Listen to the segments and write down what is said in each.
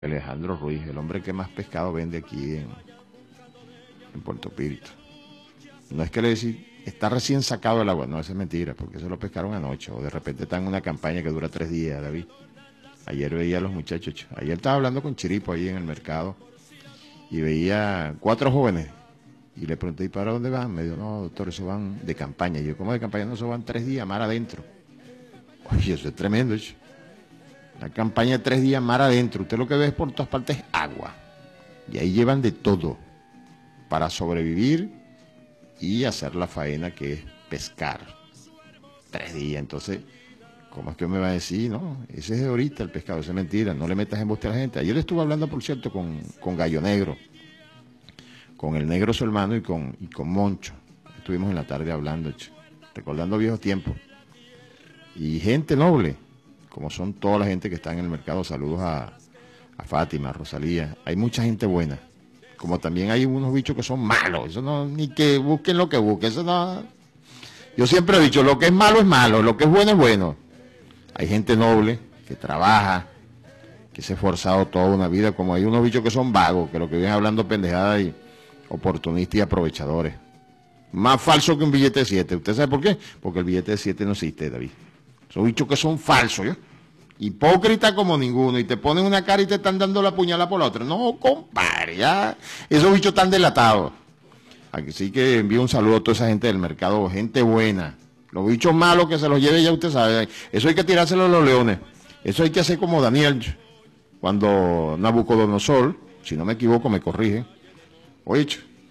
Alejandro Ruiz, el hombre que más pescado vende aquí en Puerto Píritu. No es que le decís, está recién sacado del agua, no, eso es mentira, porque eso lo pescaron anoche, o de repente está en una campaña que dura 3 días, David. Ayer veía a los muchachos, ayer estaba hablando con Chiripo ahí en el mercado, y veía 4 jóvenes, y le pregunté, ¿y para dónde van? Me dijo, no, doctor, eso van de campaña. Y yo, ¿cómo de campaña? No, eso van 3 días, mar adentro. Oye, eso es tremendo, hecho. La campaña de 3 días, mar adentro. Usted lo que ve por todas partes es agua. Y ahí llevan de todo para sobrevivir y hacer la faena que es pescar. 3 días. Entonces, ¿cómo es que me va a decir? No, ese es de ahorita el pescado, eso es mentira. No le metas embuste a la gente. Ayer estuve hablando, por cierto, con Gallo Negro, con el Negro su hermano y con Moncho. Estuvimos en la tarde hablando, recordando viejos tiempos. Y gente noble, como son toda la gente que está en el mercado. Saludos a Fátima, a Rosalía. Hay mucha gente buena. Como también hay unos bichos que son malos. Eso no, ni que busquen lo que busquen. Eso no. Yo siempre he dicho, lo que es malo, lo que es bueno. Hay gente noble que trabaja, que se ha esforzado toda una vida, como hay unos bichos que son vagos, que lo que vienen hablando pendejadas y oportunistas y aprovechadores. Más falso que un billete de 7. ¿Usted sabe por qué? Porque el billete de 7 no existe, David. Son bichos que son falsos, ¿yo? Hipócrita como ninguno, y te ponen una cara y te están dando la puñalada por la otra. No, compadre, ya, esos bichos están delatados. Así que envío un saludo a toda esa gente del mercado, gente buena. Los bichos malos que se los lleve ya usted sabe. Eso hay que tirárselo a los leones. Eso hay que hacer como Daniel, cuando Nabucodonosor, si no me equivoco, me corrige. Oye,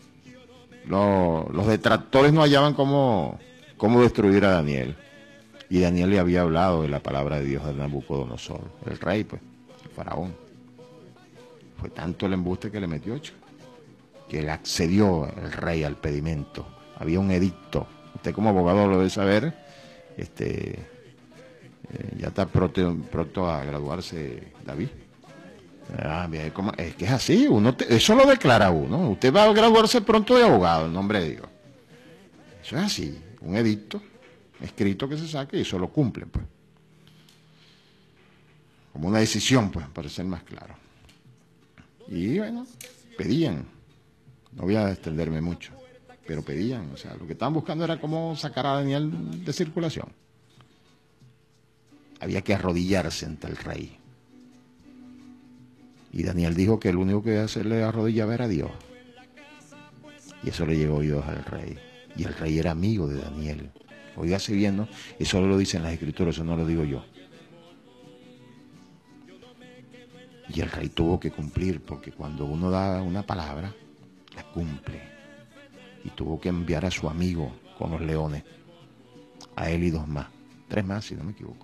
los detractores no hallaban cómo destruir a Daniel. Y Daniel le había hablado de la palabra de Dios a Nabucodonosor, el rey, pues, el faraón. Fue tanto el embuste que le metió, que le accedió el rey al pedimento. Había un edicto. Usted como abogado lo debe saber. Ya está pronto a graduarse, David. Es que es así, eso lo declara uno. Usted va a graduarse pronto de abogado, en nombre de Dios. Eso es así, un edicto escrito que se saque y eso lo cumplen, pues. Como una decisión, pues, para ser más claro. Y bueno, pedían, no voy a extenderme mucho, pero pedían, o sea, lo que estaban buscando era cómo sacar a Daniel de circulación. Había que arrodillarse ante el rey. Y Daniel dijo que el único que iba a hacerle arrodillar era Dios. Y eso le llegó a oídos al rey. Y el rey era amigo de Daniel. Oígase bien, ¿no? Eso lo dicen las escrituras, eso no lo digo yo. Y el rey tuvo que cumplir, porque cuando uno da una palabra, la cumple. Y tuvo que enviar a su amigo con los leones, a él y 2 más, 3 más si no me equivoco.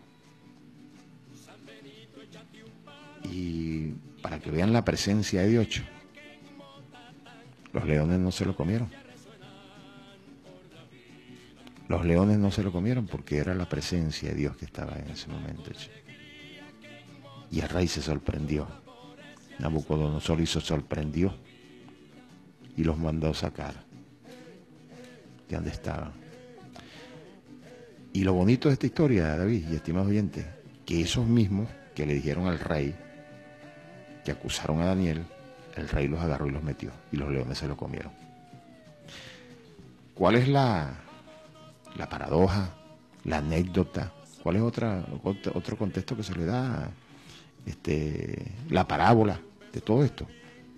Y para que vean la presencia de Dios, los leones no se lo comieron. Los leones no se lo comieron porque era la presencia de Dios que estaba en ese momento. Y el rey se sorprendió. Nabucodonosor se sorprendió y los mandó sacar de donde estaban. Y lo bonito de esta historia, David y estimados oyentes, que esos mismos que le dijeron al rey, que acusaron a Daniel, el rey los agarró y los metió, y los leones se lo comieron. ¿Cuál es la paradoja, la anécdota? ¿Cuál es otro contexto que se le da? La parábola de todo esto.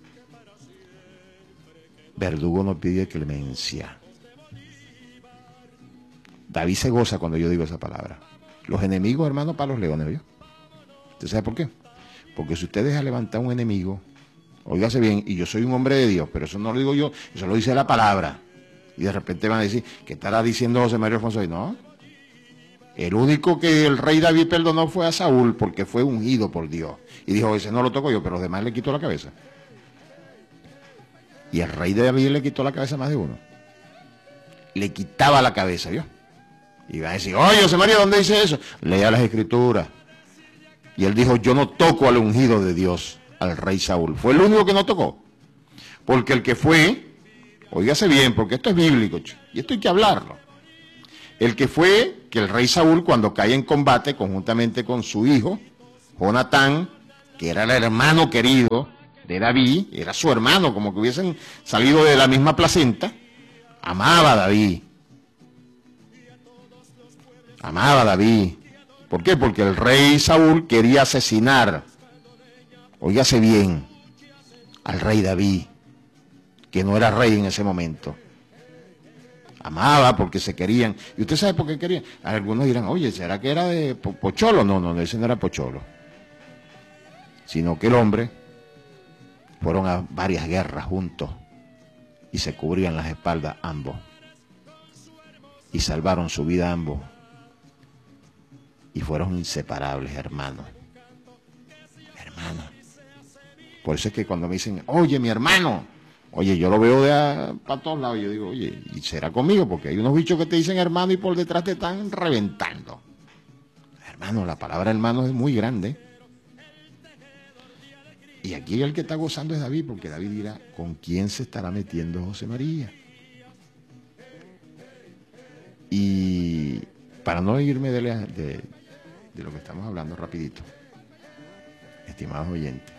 Verdugo no pide clemencia. David se goza cuando yo digo esa palabra. Los enemigos, hermano, para los leones, ¿vio? ¿Usted sabe por qué? Porque si usted deja levantar un enemigo, óigase bien, y yo soy un hombre de Dios, pero eso no lo digo yo, eso lo dice la palabra. Y de repente van a decir, ¿qué estará diciendo José María Alfonso? No. El único que el rey David perdonó fue a Saúl, porque fue ungido por Dios. Y dijo, ese no lo toco yo, pero los demás le quitó la cabeza. Y el rey de David le quitó la cabeza a más de uno. Le quitaba la cabeza, ¿vio? Y van a decir, oye, José María, ¿dónde dice eso? Lea las escrituras. Y él dijo, yo no toco al ungido de Dios, al rey Saúl. Fue el único que no tocó. Porque el que fue, óigase bien, porque esto es bíblico, y esto hay que hablarlo. El que fue que el rey Saúl, cuando cae en combate, conjuntamente con su hijo, Jonatán, que era el hermano querido de David, era su hermano, como que hubiesen salido de la misma placenta, amaba a David. Amaba a David. ¿Por qué? Porque el rey Saúl quería asesinar, óigase bien, al rey David, que no era rey en ese momento. Amaba porque se querían. ¿Y usted sabe por qué querían? Algunos dirán, oye, ¿será que era de Pocholo? No, no, ese no era Pocholo. Sino que el hombre fueron a varias guerras juntos y se cubrían las espaldas ambos. Y salvaron su vida ambos. Y fueron inseparables, hermanos. Hermanos. Por eso es que cuando me dicen, oye, mi hermano, oye, yo lo veo para todos lados. Yo digo, oye, ¿y será conmigo? Porque hay unos bichos que te dicen hermano y por detrás te están reventando. Hermano, la palabra hermano es muy grande. Y aquí el que está gozando es David, porque David dirá, ¿con quién se estará metiendo José María? Y para no irme de lo que estamos hablando rapidito, estimados oyentes,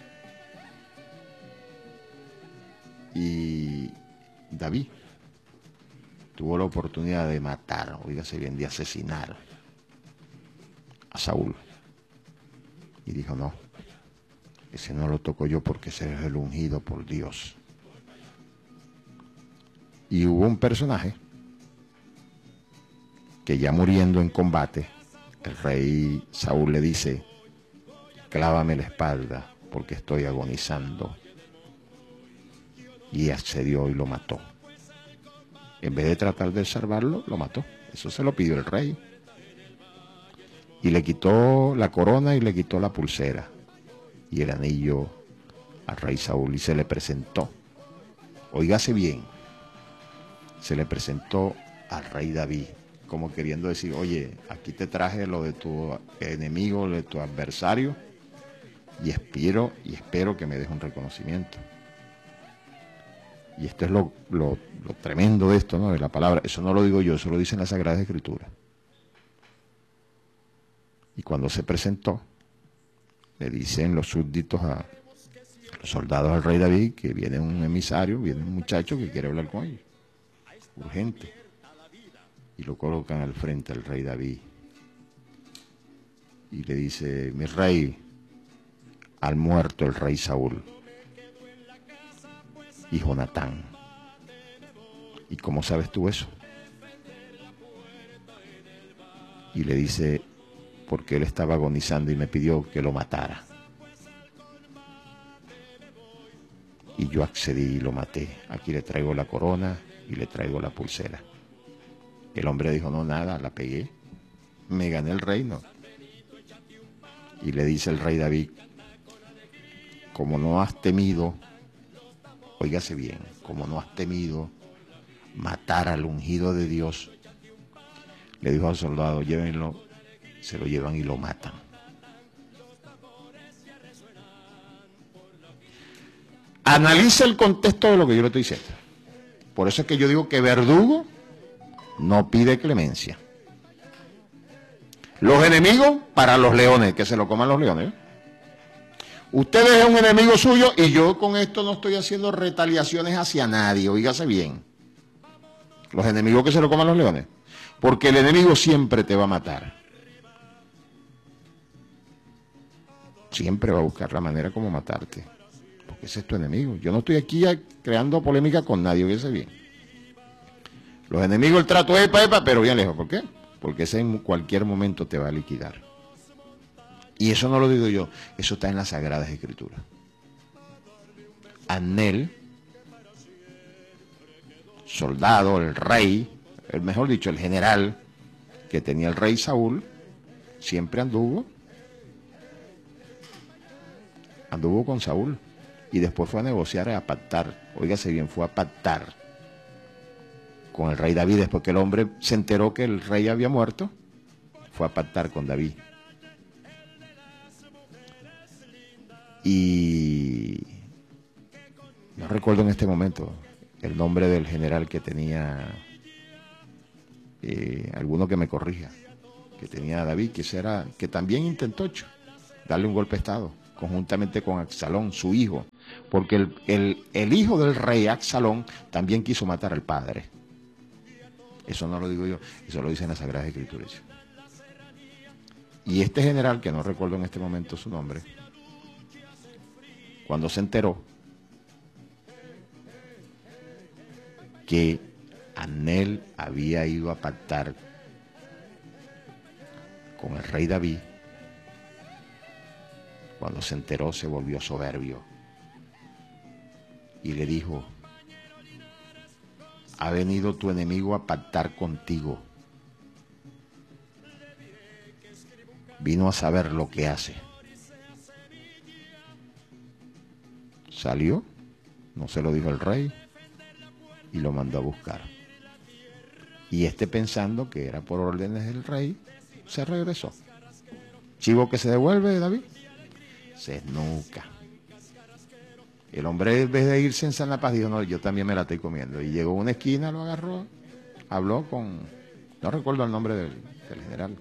y David tuvo la oportunidad de matar, oígase bien, de asesinar a Saúl. Y dijo, no, ese no lo toco yo porque ese es el ungido por Dios. Y hubo un personaje que ya muriendo en combate, el rey Saúl le dice, clávame la espalda porque estoy agonizando. Y accedió y lo mató. En vez de tratar de salvarlo, lo mató. Eso se lo pidió el rey. Y le quitó la corona y le quitó la pulsera y el anillo al rey Saúl y se le presentó. Óigase bien, se le presentó al rey David, como queriendo decir, oye, aquí te traje lo de tu enemigo, lo de tu adversario, y espero que me des un reconocimiento. Y esto es lo tremendo de esto, ¿no? De la palabra. Eso no lo digo yo, eso lo dice en la Sagrada Escritura. Y cuando se presentó, le dicen los súbditos a los soldados al rey David que viene un emisario, viene un muchacho que quiere hablar con ellos. Urgente. Y lo colocan al frente al rey David. Y le dice, mi rey, al muerto el rey Saúl y Jonatán. ¿Y cómo sabes tú eso? Y le dice, porque él estaba agonizando y me pidió que lo matara. Y yo accedí y lo maté. Aquí le traigo la corona y le traigo la pulsera. El hombre dijo, no, nada, la pegué. Me gané el reino. Y le dice el rey David, como no has temido, óigase bien, como no has temido matar al ungido de Dios, le dijo al soldado, llévenlo, se lo llevan y lo matan. Analiza el contexto de lo que yo le estoy diciendo. Por eso es que yo digo que verdugo no pide clemencia. Los enemigos para los leones, que se lo coman los leones. Usted es un enemigo suyo y yo con esto no estoy haciendo retaliaciones hacia nadie, oígase bien. Los enemigos que se lo coman los leones. Porque el enemigo siempre te va a matar. Siempre va a buscar la manera como matarte. Porque ese es tu enemigo. Yo no estoy aquí creando polémica con nadie, oígase bien. Los enemigos, el trato es epa, pero bien lejos. ¿Por qué? Porque ese en cualquier momento te va a liquidar. Y eso no lo digo yo, eso está en las Sagradas Escrituras. Anel, soldado, el rey, mejor dicho, el general que tenía el rey Saúl, siempre anduvo con Saúl. Y después fue a negociar, a pactar. Óigase bien, fue a pactar con el rey David. Después que el hombre se enteró que el rey había muerto, fue a pactar con David. Y no recuerdo en este momento el nombre del general que tenía, alguno que me corrija, que tenía David, que también intentó darle un golpe de estado conjuntamente con Absalón, su hijo, porque el hijo del rey Absalón también quiso matar al padre. Eso no lo digo yo, eso lo dice en las Sagradas Escrituras. Y este general, que no recuerdo en este momento su nombre, cuando se enteró que Amnón había ido a pactar con el rey David, cuando se enteró se volvió soberbio y le dijo: ha venido tu enemigo a pactar contigo, vino a saber lo que hace. Salió, no se lo dijo el rey y lo mandó a buscar. Y este, pensando que era por órdenes del rey, se regresó. Chivo que se devuelve, David, se esnuca. El hombre, en vez de irse en San La Paz, dijo: no, yo también me la estoy comiendo. Y llegó a una esquina, lo agarró, habló con, no recuerdo el nombre del general,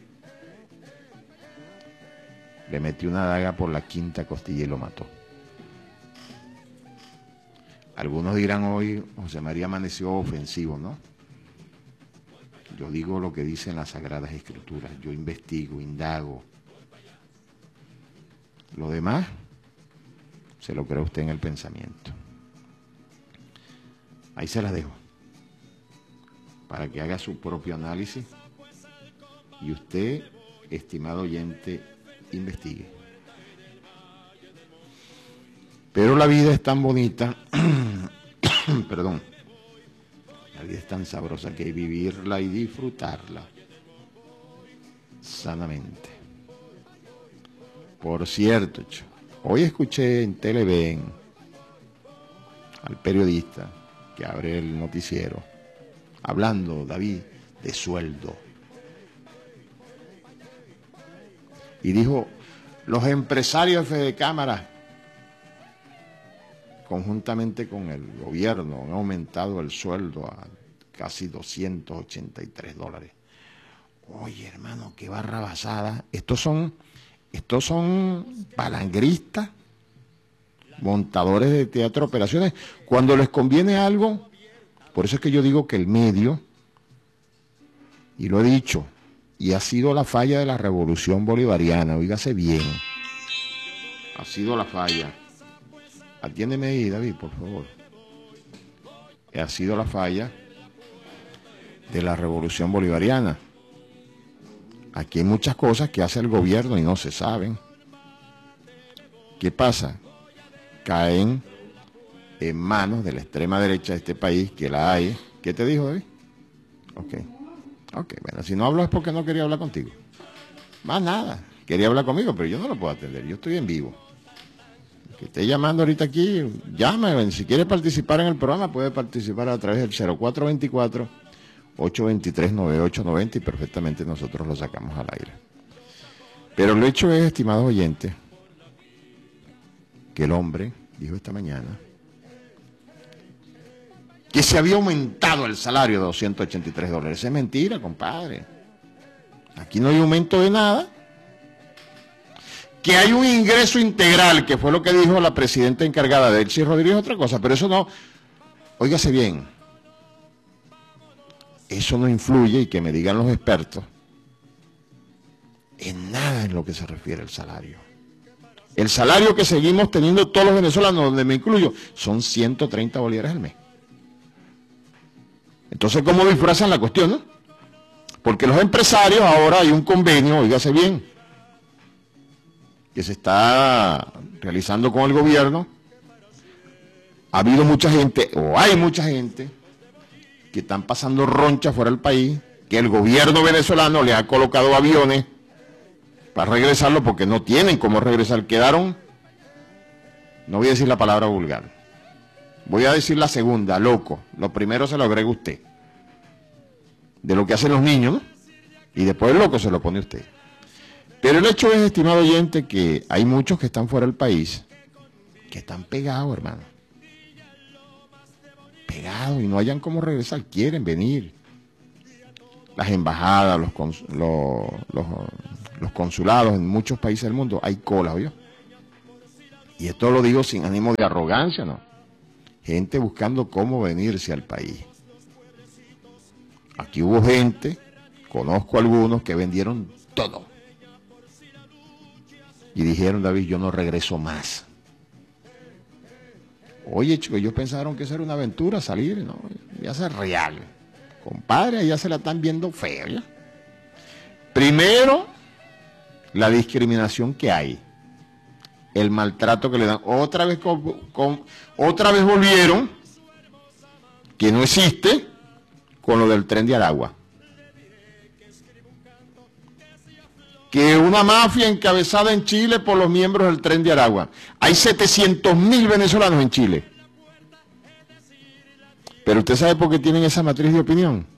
le metió una daga por la quinta costilla y lo mató. Algunos dirán hoy: José María amaneció ofensivo, ¿no? Yo digo lo que dicen las Sagradas Escrituras, yo investigo, indago. Lo demás se lo cree usted en el pensamiento. Ahí se las dejo, para que haga su propio análisis y usted, estimado oyente, investigue. Pero la vida es tan bonita, perdón, la vida es tan sabrosa que hay que vivirla y disfrutarla sanamente. Por cierto, hoy escuché en Televen al periodista que abre el noticiero, hablando, David, de sueldo. Y dijo: los empresarios de Cámara, conjuntamente con el gobierno, han aumentado el sueldo a casi $283. Oye, hermano, qué barra basada. Estos son palangristas, montadores de teatro, operaciones. Cuando les conviene algo, por eso es que yo digo que el medio, y lo he dicho, y ha sido la falla de la revolución bolivariana, oígase bien, ha sido la falla. Atiéndeme ahí, David, por favor. Ha sido la falla de la revolución bolivariana. Aquí hay muchas cosas que hace el gobierno y no se saben. ¿Qué pasa? Caen en manos de la extrema derecha de este país, que la hay. ¿Qué te dijo, David? Ok, bueno, si no hablo es porque no quería hablar contigo. Más nada, quería hablar conmigo, pero yo no lo puedo atender, yo estoy en vivo. Que esté llamando ahorita aquí, llame, si quiere participar en el programa, puede participar a través del 0424-823-9890 y perfectamente nosotros lo sacamos al aire. Pero el hecho es, estimados oyentes, que el hombre dijo esta mañana que se había aumentado el salario de $283. Es mentira, compadre. Aquí no hay aumento de nada. Que hay un ingreso integral, que fue lo que dijo la presidenta encargada de Delcy Rodríguez, otra cosa, pero eso no, óigase bien, eso no influye, y que me digan los expertos, en nada en lo que se refiere al salario. El salario que seguimos teniendo todos los venezolanos, donde me incluyo, son 130 bolívares al mes. Entonces, ¿cómo disfrazan la cuestión, no? Porque los empresarios, ahora hay un convenio, óigase bien, que se está realizando con el gobierno. Ha habido mucha gente, o hay mucha gente, que están pasando roncha fuera del país, que el gobierno venezolano le ha colocado aviones para regresarlo, porque no tienen cómo regresar. Quedaron, no voy a decir la palabra vulgar, voy a decir la segunda, loco. Lo primero se lo agrega usted, de lo que hacen los niños, ¿no? Y después el loco se lo pone usted. Pero el hecho es, estimado oyente, que hay muchos que están fuera del país, que están pegados, hermano. Pegados y no hayan cómo regresar, quieren venir. Las embajadas, los consulados en muchos países del mundo, hay cola, ¿oyó? Y esto lo digo sin ánimo de arrogancia, no. Gente buscando cómo venirse al país. Aquí hubo gente, conozco algunos, que vendieron todo. Y dijeron, David, yo no regreso más. Oye, chicos, ellos pensaron que eso era una aventura, salir, ¿no? Ya es real. Compadre, ya se la están viendo feo, ¿ya? Primero, la discriminación que hay. El maltrato que le dan. Otra vez volvieron, que no existe, con lo del Tren de Aragua. Que una mafia encabezada en Chile por los miembros del Tren de Aragua. Hay 700.000 venezolanos en Chile. Pero usted sabe por qué tienen esa matriz de opinión.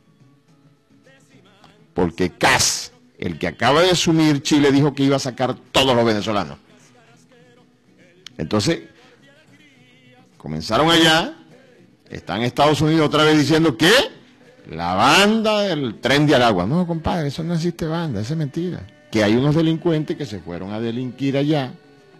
Porque Kast, el que acaba de asumir Chile, dijo que iba a sacar todos los venezolanos. Entonces, comenzaron allá, están en Estados Unidos otra vez diciendo que la banda del Tren de Aragua. No, compadre, eso no existe banda, eso es mentira. Que hay unos delincuentes que se fueron a delinquir allá,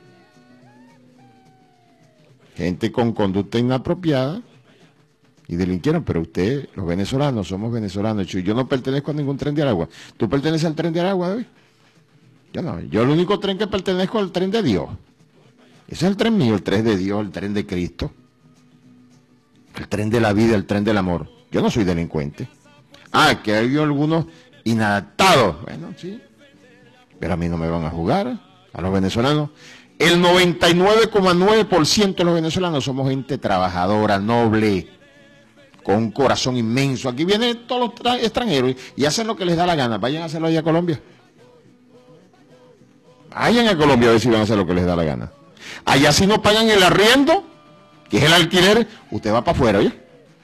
gente con conducta inapropiada, y delinquieron, pero ustedes, los venezolanos, somos venezolanos. Yo no pertenezco a ningún Tren de Aragua. ¿Tú perteneces al Tren de Aragua, David? Yo no, yo el único tren que pertenezco es al Tren de Dios. Ese es el tren mío, el tren de Dios, el tren de Cristo, el tren de la vida, el tren del amor. Yo no soy delincuente. Ah, que hay algunos inadaptados. Bueno, sí. Pero a mí no me van a jugar, a los venezolanos. El 99,9% de los venezolanos somos gente trabajadora, noble, con un corazón inmenso. Aquí vienen todos los extranjeros y hacen lo que les da la gana. Vayan a hacerlo allá a Colombia. Vayan a Colombia a ver si van a hacer lo que les da la gana. Allá si no pagan el arriendo, que es el alquiler, usted va para afuera, ¿oye?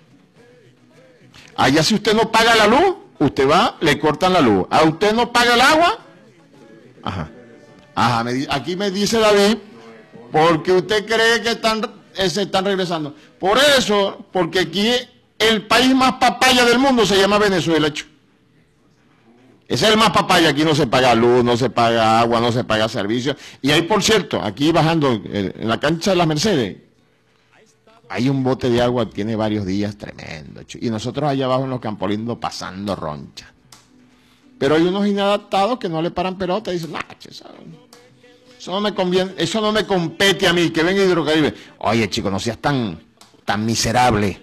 Allá si usted no paga la luz, usted va, le cortan la luz. A usted no paga el agua, ajá. Ajá, aquí me dice David, porque usted cree que se están regresando. Por eso, porque aquí el país más papaya del mundo se llama Venezuela, hecho. Ese es el más papaya, aquí no se paga luz, no se paga agua, no se paga servicios. Y ahí, por cierto, aquí bajando, en la cancha de las Mercedes, hay un bote de agua, tiene varios días, tremendo. Y nosotros allá abajo en los Campolindos pasando roncha. Pero hay unos inadaptados que no le paran pelota y dicen, no, eso no me conviene, eso no me compete a mí, que venga Hidrocaribe. Oye, chico, no seas tan miserable.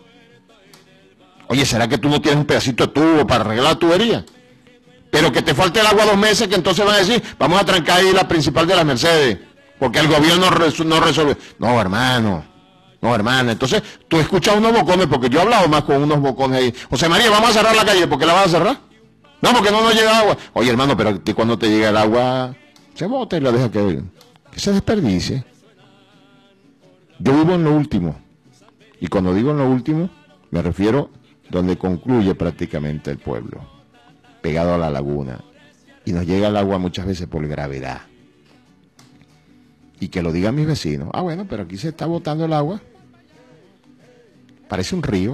Oye, ¿será que tú no tienes un pedacito de tubo para arreglar la tubería? Pero que te falte el agua 2 meses, que entonces van a decir, vamos a trancar ahí la principal de las Mercedes, porque el gobierno no resuelve. No, hermano. No, hermano. Entonces, tú escuchas unos bocones, porque yo he hablado más con unos bocones ahí. José María, vamos a cerrar la calle, ¿por qué la vas a cerrar? No, porque no nos llega agua. Oye, hermano, pero cuando te llega el agua, se bota y la deja que se desperdicie. Yo vivo en lo último. Y cuando digo en lo último, me refiero donde concluye prácticamente el pueblo, pegado a la laguna. Y nos llega el agua muchas veces por gravedad. Y que lo digan mis vecinos. Ah, bueno, pero aquí se está botando el agua. Parece un río.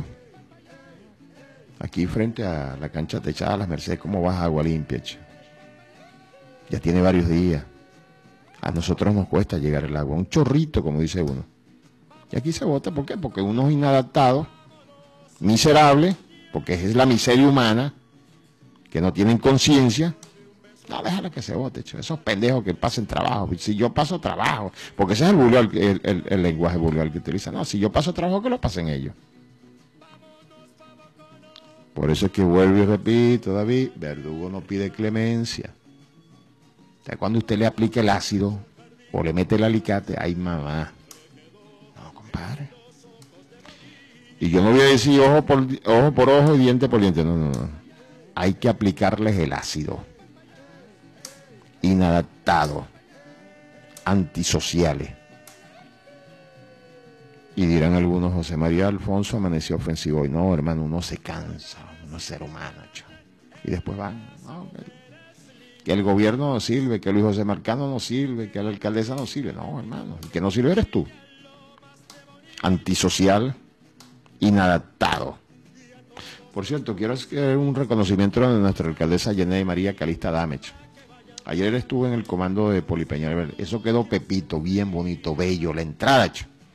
Aquí frente a la cancha techada de las Mercedes, ¿cómo baja agua limpia, che? Ya tiene varios días. A nosotros nos cuesta llegar el agua. Un chorrito, como dice uno. Y aquí se bota, ¿por qué? Porque unos inadaptados, miserables, porque es la miseria humana, que no tienen conciencia. No, déjala que se bote, che. Esos pendejos que pasen trabajo. Si yo paso trabajo, porque ese es el vulgar, el lenguaje vulgar que utilizan. No, si yo paso trabajo, que lo pasen ellos. Por eso es que vuelvo y repito, David, verdugo no pide clemencia. O sea, cuando usted le aplica el ácido o le mete el alicate, ¡ay, mamá! No, compadre. Y yo no voy a decir ojo por ojo y diente por diente. No, no, no. Hay que aplicarles el ácido. Inadaptado. Antisociales. Y dirán algunos, José María Alfonso amaneció ofensivo. Y no, hermano, uno se cansa, uno es ser humano. Cho. Y después van, no, que el gobierno no sirve, que Luis José Marcano no sirve, que la alcaldesa no sirve. No, hermano, el que no sirve eres tú. Antisocial, inadaptado. Por cierto, quiero hacer un reconocimiento de nuestra alcaldesa Yeney María Calista Damech. Ayer estuve en el comando de Polipeñal. Eso quedó pepito, bien bonito, bello. La entrada,